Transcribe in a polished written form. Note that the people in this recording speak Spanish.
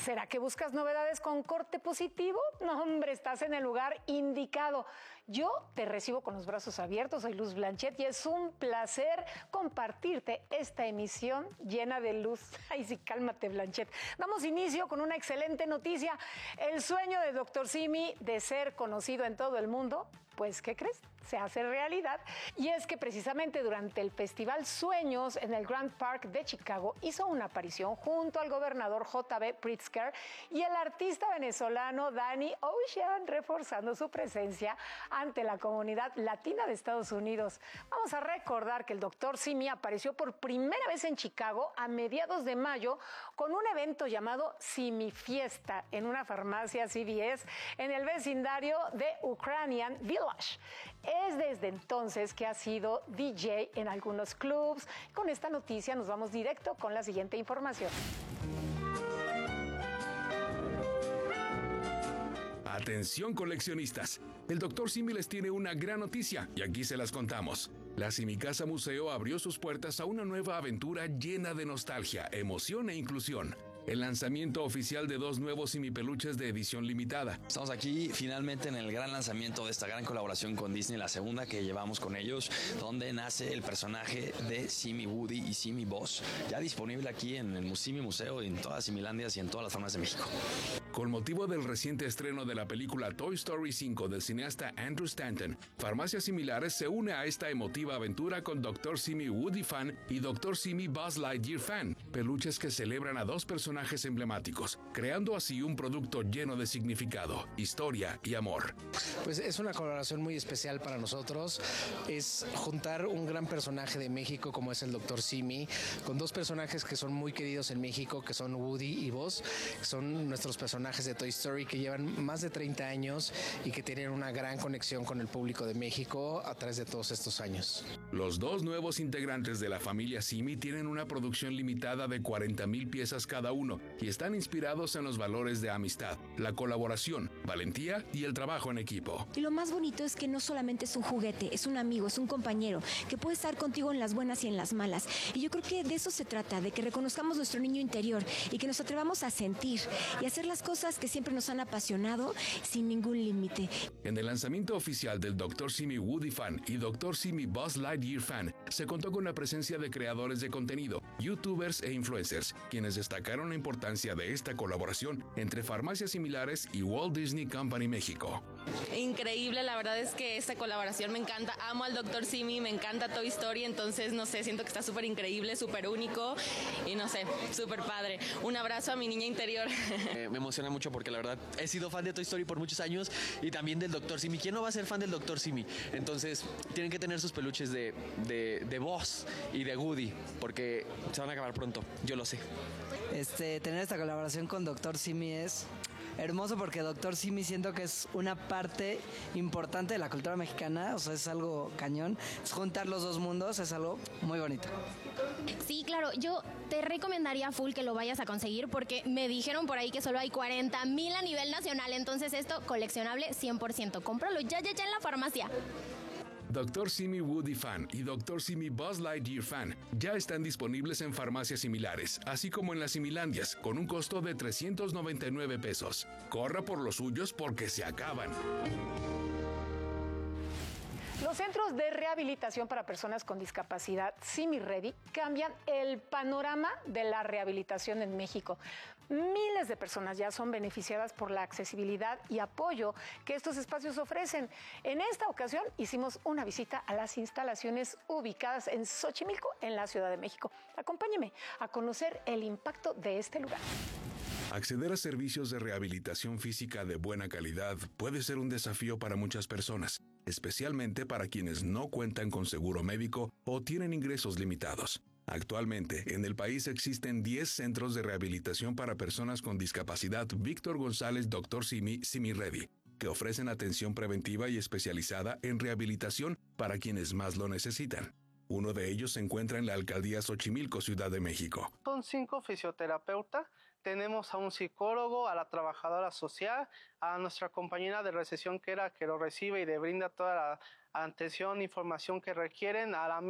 ¿Será que buscas novedades con corte positivo? No, hombre, estás en el lugar indicado. Yo te recibo con los brazos abiertos, soy Luz Blanchet y es un placer compartirte esta emisión llena de luz. Ay, sí, cálmate, Blanchet. Damos inicio con una excelente noticia. El sueño de Dr. Simi de ser conocido en todo el mundo, pues, ¿qué crees? Se hace realidad. Y es que precisamente durante el Festival Sueños en el Grand Park de Chicago hizo una aparición junto al gobernador J.B. Pritzker y el artista venezolano Danny Ocean, reforzando su presencia ante la comunidad latina de Estados Unidos. Vamos a recordar que el Dr. Simi apareció por primera vez en Chicago a mediados de mayo con un evento llamado Simi Fiesta en una farmacia CVS en el vecindario de Ukrainian Village. Es desde entonces que ha sido DJ en algunos clubs. Con esta noticia nos vamos directo con la siguiente información. Atención, coleccionistas, el Dr. Simi les tiene una gran noticia y aquí se las contamos. La Simi Casa Museo abrió sus puertas a una nueva aventura llena de nostalgia, emoción e inclusión. El lanzamiento oficial de 2 nuevos Simi peluches de edición limitada. Estamos aquí finalmente en el gran lanzamiento de esta gran colaboración con Disney, la segunda que llevamos con ellos, donde nace el personaje de Simi Woody y Simi Buzz, ya disponible aquí en el Simi Museo, en todas las Similandias y en todas las farmacias de México. Con motivo del reciente estreno de la película Toy Story 5 del cineasta Andrew Stanton, Farmacias Similares se une a esta emotiva aventura con Dr. Simi Woody Fan y Dr. Simi Buzz Lightyear Fan, peluches que celebran a 2 personajes emblemáticos, creando así un producto lleno de significado, historia y amor. Pues es una colaboración muy especial para nosotros, es juntar un gran personaje de México como es el Dr. Simi, con 2 personajes que son muy queridos en México, que son Woody y Buzz, son nuestros personajes de Toy Story que llevan más de 30 años y que tienen una gran conexión con el público de México a través de todos estos años. Los 2 nuevos integrantes de la familia Simi tienen una producción limitada de 40,000 piezas cada uno y están inspirados en los valores de amistad, la colaboración, valentía y el trabajo en equipo. Y lo más bonito es que no solamente es un juguete, es un amigo, es un compañero que puede estar contigo en las buenas y en las malas. Y yo creo que de eso se trata, de que reconozcamos nuestro niño interior y que nos atrevamos a sentir y hacer las cosas que siempre nos han apasionado sin ningún límite. En el lanzamiento oficial del Dr. Simi Woody Fan y Dr. Simi Buzz Lightyear Fan se contó con la presencia de creadores de contenido, youtubers e influencers, quienes destacaron la importancia de esta colaboración entre Farmacias Similares y Walt Disney Company México. Increíble, la verdad es que esta colaboración me encanta, amo al Dr. Simi, me encanta Toy Story, entonces no sé, siento que está súper increíble, súper único y no sé, súper padre. Un abrazo a mi niña interior. Me emociona mucho porque la verdad he sido fan de Toy Story por muchos años y también del Dr. Simi. ¿Quién no va a ser fan del Dr. Simi? Entonces tienen que tener sus peluches de Buzz y de Woody porque se van a acabar pronto, yo lo sé. Tener esta colaboración con Dr. Simi es hermoso porque Dr. Simi siento que es una parte importante de la cultura mexicana, o sea, es algo cañón. Es juntar los 2 mundos, es algo muy bonito. Sí, claro, yo te recomendaría full que lo vayas a conseguir porque me dijeron por ahí que solo hay 40,000 a nivel nacional, entonces esto coleccionable 100%. Cómpralo ya en la farmacia. Dr. Simi Woody Fan y Dr. Simi Buzz Lightyear Fan ya están disponibles en farmacias similares, así como en las Similandias, con un costo de 399 pesos. Corra por los suyos porque se acaban. Los centros de rehabilitación para personas con discapacidad, Simi Ready, cambian el panorama de la rehabilitación en México. Miles de personas ya son beneficiadas por la accesibilidad y apoyo que estos espacios ofrecen. En esta ocasión hicimos una visita a las instalaciones ubicadas en Xochimilco, en la Ciudad de México. Acompáñeme a conocer el impacto de este lugar. Acceder a servicios de rehabilitación física de buena calidad puede ser un desafío para muchas personas, especialmente para quienes no cuentan con seguro médico o tienen ingresos limitados. Actualmente, en el país existen 10 centros de rehabilitación para personas con discapacidad Víctor González Dr. Simi, Simi Ready, que ofrecen atención preventiva y especializada en rehabilitación para quienes más lo necesitan. Uno de ellos se encuentra en la alcaldía Xochimilco, Ciudad de México. Son 5 fisioterapeutas, tenemos a un psicólogo, a la trabajadora social, a nuestra compañera de recepción que lo recibe y le brinda toda la atención e información que requieren, a la